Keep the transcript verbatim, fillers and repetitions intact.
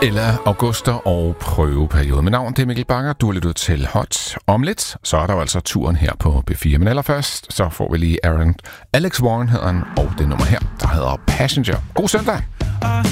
Ella Auguster og prøveperiode. Med navn, det er Mikkel Banger. Du har lyttet til Hot. Om lidt, så er der jo altså turen her på B fire. Men allerførst, så får vi lige Aaron. Alex Warren hedder han, og det nummer her, der hedder Passenger. God søndag!